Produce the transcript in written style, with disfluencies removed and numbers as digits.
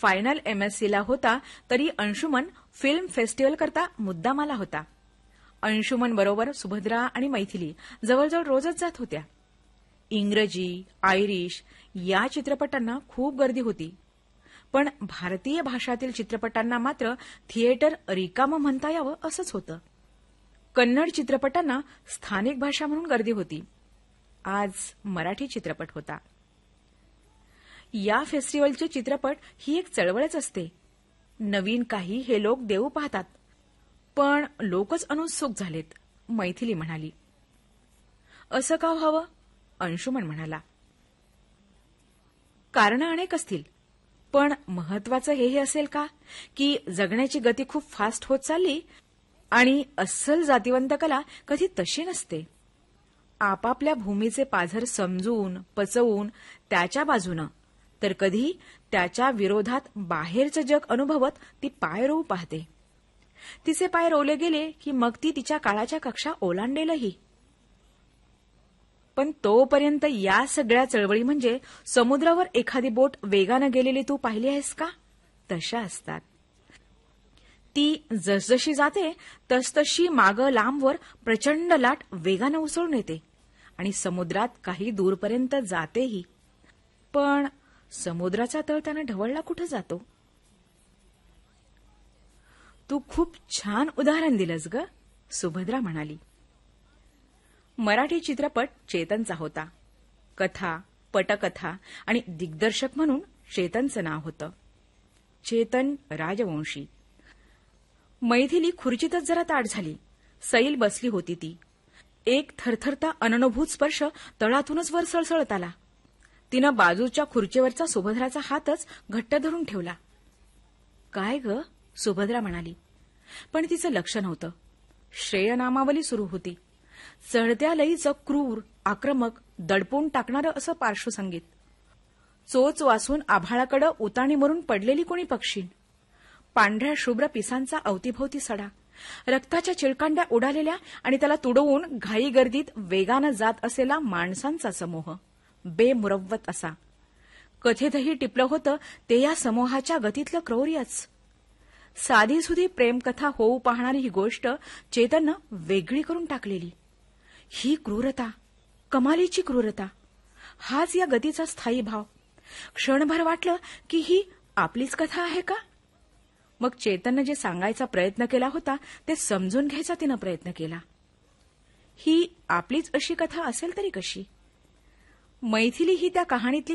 Final MScला होता तरी Anshuman film festival करता मुद्दाम आला होता. अंशुमन बरोबर सुभद्रा आणि मैथिली जवळजवळ रोजच जात होत्या. इंग्रजी, आयरिश या चित्रपटांना खूप गर्दी होती. पण भारतीय भाषातील चित्रपटांना मात्र थिएटर रिकामं म्हणता यावं असंच होतं. कन्नड चित्रपटांना स्थानिक भाषा म्हणून गर्दी होती. आज मराठी चित्रपट होता. या फेस्टिवलचे चित्रपट ही एक चळवळच असते. नवीन काही हे लोक देऊ पाहतात. पण लोकच अनुत्सुक झालेत, मैथिली म्हणाली. असं का व्हावं? अंशुमन म्हणाला. कारणं अनेक असतील, पण महत्वाचं हे असेल का की जगण्याची गती खूप फास्ट होत चालली आणि अस्सल जातिवंत कला कधी तशी नसते. आपापल्या भूमीचे पाझर समजून पचवून त्याच्या बाजूनं तर कधी त्याच्या विरोधात बाहेरचं जग अनुभवत ती पाय रोवू पाहते. तिचे पाय रोवले गेले की मग ती तिच्या काळाच्या कक्षा ओलांडेलही. पण तोपर्यंत या सगळ्या चळवळी म्हणजे समुद्रावर एखादी बोट वेगानं गेलेली तू पाहिली आहेस का? तशा असतात. ती जसजशी जाते तसतशी मागं लांबवर प्रचंड लाट वेगानं उसळून येते आणि समुद्रात काही दूरपर्यंत जातेही. पण समुद्राचा तळ त्यानं ढवळला कुठं जातो? तू खूप छान उदाहरण दिलंस ग, सुभद्रा म्हणाली. मराठी चित्रपट चेतनचा होता. कथा, पटकथा आणि दिग्दर्शक म्हणून चेतनचं नाव होतं. चेतन राजवंशी. मैथिली खुर्चीतच जरा ताठ झाली. सैल बसली होती ती. एक थरथरता अननुभूत स्पर्श तळातूनच वर सळसळत आला. तिनं बाजूच्या खुर्चीवरचा सुभद्राचा हातच घट्ट धरून ठेवला. काय ग? सुभद्रा म्हणाली. पण तिचं लक्ष नव्हतं. श्रेयनामावली सुरू होती. चढत्या लयीचं क्रूर, आक्रमक, दडपून टाकणारं असं पार्श्वसंगीत. चोच वासून आभाळाकडं उताणी मरून पडलेली कोणी पक्षी. पांढऱ्या शुभ्र पिसांचा अवतीभोवती सडा. रक्ताच्या चिळकांड्या उडालेल्या आणि त्याला तुडवून घाई गर्दीत वेगानं जात असलेला माणसांचा समूह. बेमुरवत असा. कथेतही टिपलं होतं ते या समूहाच्या गतीतलं क्रौर्यच. साधीसुधी प्रेमकथा होऊ पाहणारी ही गोष्ट चेतननं वेगळी करून टाकलेली. ही क्रूरता, कमालीची क्रूरता, हाच या गतीचा स्थायी भाव. क्षणभर वाटलं की ही आपलीच कथा आहे का? मग चेतननं जे सांगायचा प्रयत्न केला होता ते समजून घ्यायचा तिनं प्रयत्न केला. ही आपलीच अशी कथा असेल तरी कशी? मैथिली ही त्या कहाणीतली